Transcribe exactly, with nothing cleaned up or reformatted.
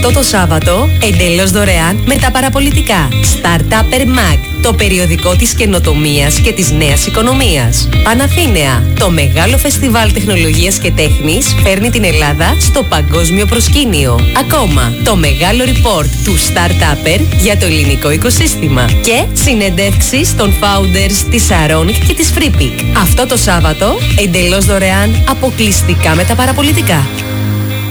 Αυτό το Σάββατο, εντελώς δωρεάν με τα παραπολιτικά. Startupper Mag, το περιοδικό της καινοτομίας και της νέας οικονομίας. Παναθήναια, το μεγάλο φεστιβάλ τεχνολογίας και τέχνης φέρνει την Ελλάδα στο παγκόσμιο προσκήνιο. Ακόμα, το μεγάλο report του Startupper για το ελληνικό οικοσύστημα. Και συνεντεύξεις των founders της Saronic και της Freepik. Αυτό το Σάββατο, εντελώς δωρεάν, αποκλειστικά με τα παραπολιτικά.